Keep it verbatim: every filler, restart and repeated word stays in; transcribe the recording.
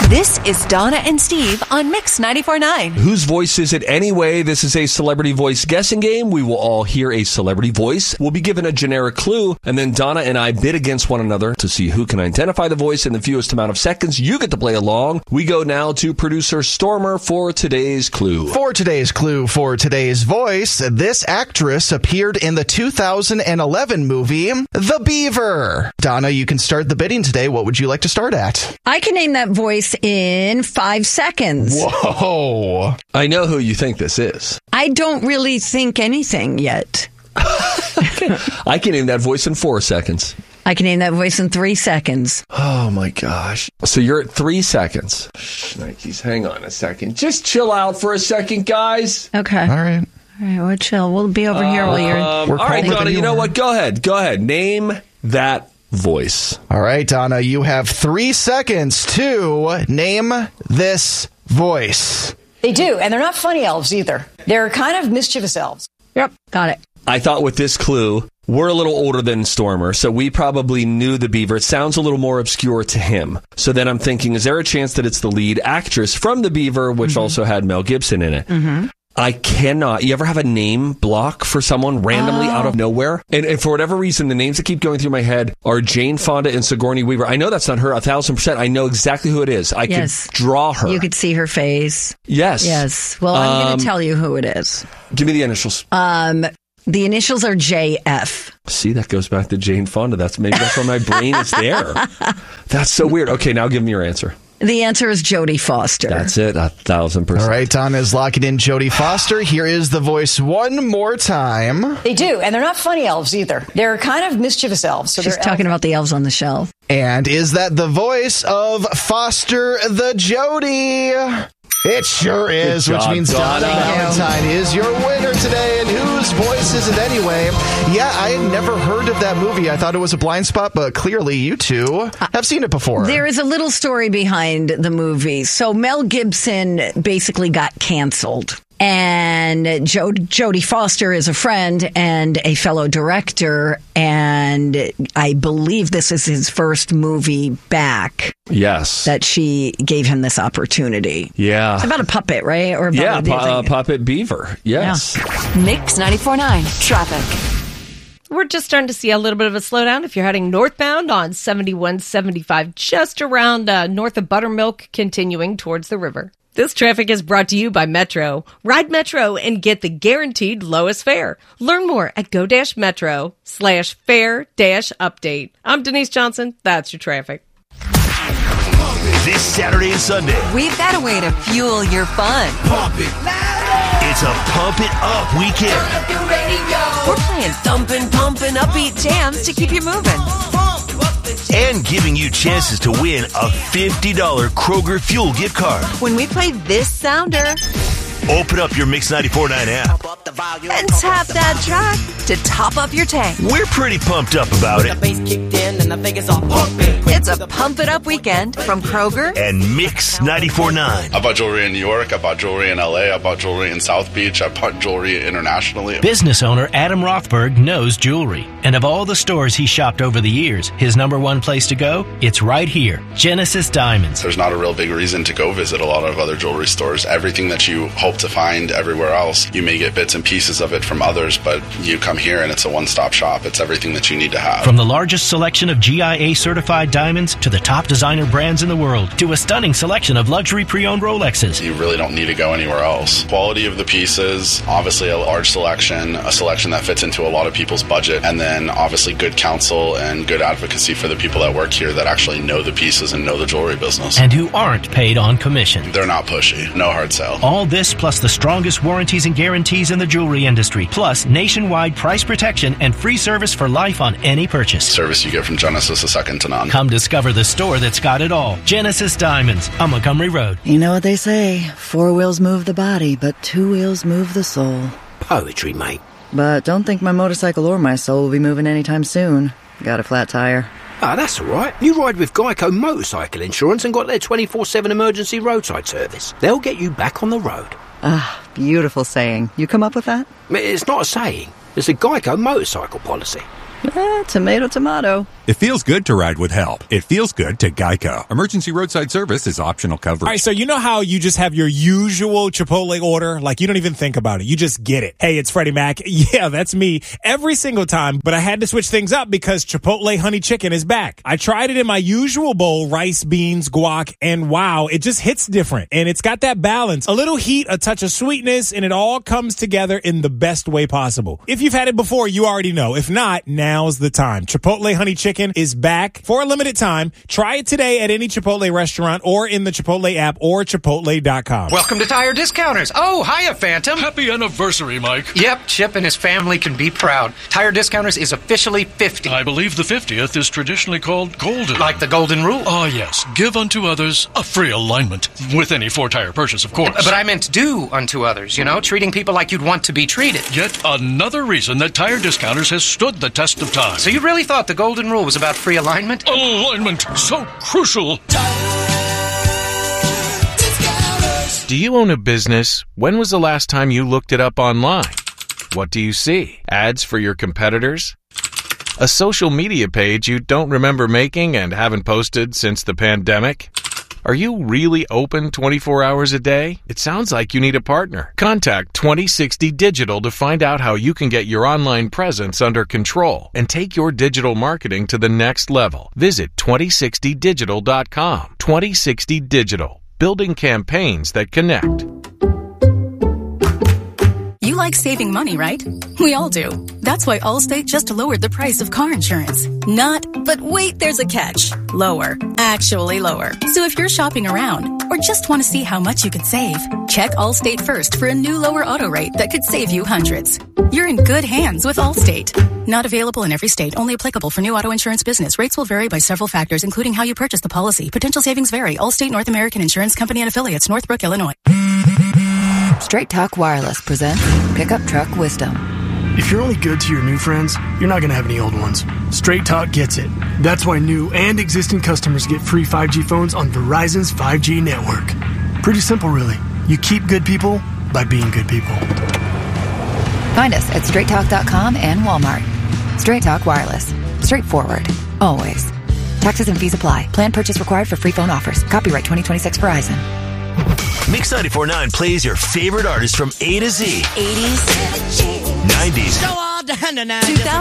This is Donna and Steve on Mix ninety-four point nine. Whose voice is it anyway? This is a celebrity voice guessing game. We will all hear a celebrity voice. We'll be given a generic clue, and then Donna and I bid against one another to see who can identify the voice in the fewest amount of seconds. You get to play along. We go now to producer Stormer for today's clue. For today's clue, for today's voice, this actress appeared in the two thousand eleven movie, The Beaver. Donna, you can start the bidding today. What would you like to start at? I can name that voice in five seconds. Whoa. I know who you think this is. I don't really think anything yet. I can name that voice in four seconds. I can name that voice in three seconds. Oh, my gosh. So you're at three seconds. Shh, Nikes, hang on a second. Just chill out for a second, guys. Okay. All right. All right, we'll chill. We'll be over here while you're... Um, We're all right, colder Donna, than you you know are. what? Go ahead. Go ahead. Name that voice. All right, Donna, you have three seconds to name this voice. They do, and they're not funny elves either. They're kind of mischievous elves. Yep, got it. I thought with this clue, we're a little older than Stormer, so we probably knew the Beaver. It sounds a little more obscure to him. So then I'm thinking, is there a chance that it's the lead actress from The Beaver, which mm-hmm. also had Mel Gibson in it? Mm-hmm. I cannot. You ever have a name block for someone randomly oh. out of nowhere? And, and for whatever reason, the names that keep going through my head are Jane Fonda and Sigourney Weaver. I know that's not her, a thousand percent. I know exactly who it is. I yes. could draw her. You could see her face. Yes. Yes. Well, I'm um, going to tell you who it is. Give me the initials. Um, the initials are J F. See, that goes back to Jane Fonda. That's maybe that's why my brain is there. That's so weird. Okay, now give me your answer. The answer is Jodie Foster. That's it, a thousand percent. All right, Donna is locking in Jodie Foster. Here is the voice one more time. They do, and they're not funny elves either. They're kind of mischievous elves. So She's they're talking elves. about the elves on the shelf. And is that the voice of Foster the Jodie? It sure is, Good which job, means Donna Donna. Valentine is your winner today. And whose voice is it anyway? Yeah, I had never heard of that movie. I thought it was a blind spot, but clearly you two have seen it before. There is a little story behind the movie. So Mel Gibson basically got canceled. And jo- Jodie Foster is a friend and a fellow director, and I believe this is his first movie back. Yes. That she gave him this opportunity. Yeah. It's about a puppet, right? Or about yeah, a, pu- uh, Puppet Beaver. Yes. Yeah. Mix ninety-four point nine. Traffic. We're just starting to see a little bit of a slowdown if you're heading northbound on seventy-one seventy-five, just around uh, north of Buttermilk, continuing towards the river. This traffic is brought to you by Metro. Ride Metro and get the guaranteed lowest fare. Learn more at go-metro slash fare dash update. I'm Denise Johnson. That's your traffic. This Saturday and Sunday, We've got a way to fuel your fun. pump it. It's a pump it up weekend. We're playing thumping, pumping, upbeat jams to keep you moving. And giving you chances to win a fifty dollars Kroger Fuel gift card. When we play this sounder Open up your Mix ninety-four point nine app. and tap that track to top up your tank. We're pretty pumped up about it. It's a pump it up weekend from Kroger. And Mix ninety-four point nine. I bought jewelry in New York. I bought jewelry in L A. I bought jewelry in South Beach. I bought jewelry internationally. Business owner Adam Rothberg knows jewelry. And of all the stores he shopped over the years, his number one place to go? It's right here, Genesis Diamonds. There's not a real big reason to go visit a lot of other jewelry stores. Everything that you hope to find everywhere else, you may get bits and pieces of it from others, but you come here and it's a one-stop shop. It's everything that you need to have. From the largest selection of G I A certified diamonds to the top designer brands in the world to a stunning selection of luxury pre-owned Rolexes. You really don't need to go anywhere else. Quality of the pieces, obviously a large selection, a selection that fits into a lot of people's budget, and then obviously good counsel and good advocacy for the people that work here that actually know the pieces and know the jewelry business. And who aren't paid on commission. They're not pushy. No hard sell. All this plus the strongest warranties and guarantees in the jewelry industry, plus nationwide price protection and free service for life on any purchase. Service you get from Genesis is second to none. Come discover the store that's got it all. Genesis Diamonds on Montgomery Road. You know what they say, four wheels move the body, but two wheels move the soul. Poetry, mate. But don't think my motorcycle or my soul will be moving anytime soon. Got a flat tire. Ah, that's all right. You ride with Geico Motorcycle Insurance and got their twenty-four seven emergency roadside service. They'll get you back on the road. Ah, beautiful saying. You come up with that? It's not a saying. It's a Geico motorcycle policy. Eh, tomato, tomato. It feels good to ride with help. It feels good to Geico. Emergency roadside service is optional coverage. All right, so you know how you just have your usual Chipotle order? Like, you don't even think about it. You just get it. Hey, it's Freddie Mac. Yeah, that's me every single time. But I had to switch things up because Chipotle Honey Chicken is back. I tried it in my usual bowl, rice, beans, guac, and wow, it just hits different. And it's got that balance. A little heat, a touch of sweetness, and it all comes together in the best way possible. If you've had it before, you already know. If not, now's the time. Chipotle Honey Chicken is back for a limited time. Try it today at any Chipotle restaurant or in the Chipotle app or chipotle dot com. Welcome to Tire Discounters. Oh, hiya, Phantom. Happy anniversary, Mike. Yep, Chip and his family can be proud. Tire Discounters is officially fifty. I believe the fiftieth is traditionally called golden. Like the golden rule. Ah, yes. Give unto others a free alignment. With any four-tire purchase, of course. But I meant do unto others, you know, treating people like you'd want to be treated. Yet another reason that Tire Discounters has stood the test of time. So you really thought the golden rule was about free alignment? Alignment, so crucial. Do you own a business? When was the last time you looked it up online? What do you see? Ads for your competitors? A social media page you don't remember making and haven't posted since the pandemic? Are you really open twenty-four hours a day? It sounds like you need a partner. Contact twenty sixty Digital to find out how you can get your online presence under control and take your digital marketing to the next level. Visit twenty sixty digital dot com. twenty sixty Digital, building campaigns that connect. You like saving money, right? We all do. That's why Allstate just lowered the price of car insurance. Not, but wait, there's a catch. Lower. Actually lower. So if you're shopping around or just want to see how much you could save, check Allstate first for a new lower auto rate that could save you hundreds. You're in good hands with Allstate. Not available in every state. Only applicable for new auto insurance business. Rates will vary by several factors, including how you purchase the policy. Potential savings vary. Allstate North American Insurance Company and Affiliates, Northbrook, Illinois. Straight Talk Wireless presents Pickup Truck Wisdom. If you're only good to your new friends, you're not going to have any old ones. Straight Talk gets it. That's why new and existing customers get free five G phones on Verizon's five G network. Pretty simple, really. You keep good people by being good people. Find us at straight talk dot com and Walmart. Straight Talk Wireless. Straightforward. Always. Taxes and fees apply. Plan purchase required for free phone offers. Copyright twenty twenty-six Verizon. Mix ninety-four point nine plays your favorite artists from A to Z. eighties, nineties. two thousand